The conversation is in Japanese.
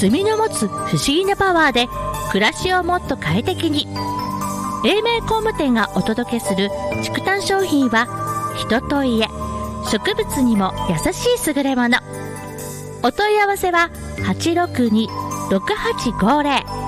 炭の持つ不思議なパワーで暮らしをもっと快適に。英明工務店がお届けする竹炭商品は、人と家、植物にも優しい優れもの。お問い合わせは 862-6850